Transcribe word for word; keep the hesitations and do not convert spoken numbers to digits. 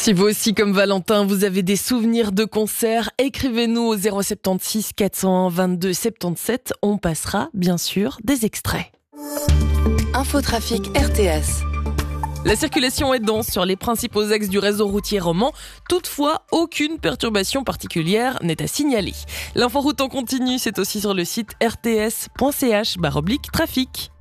Si vous aussi, comme Valentin, vous avez des souvenirs de concerts, écrivez-nous au zéro soixante-seize quatre cent vingt-deux soixante-dix-sept. On passera, bien sûr, des extraits. Infotrafic R T S. La circulation est dense sur les principaux axes du réseau routier roman. Toutefois, aucune perturbation particulière n'est à signaler. L'inforoute en continu, c'est aussi sur le site r t s point c h barre oblique trafic.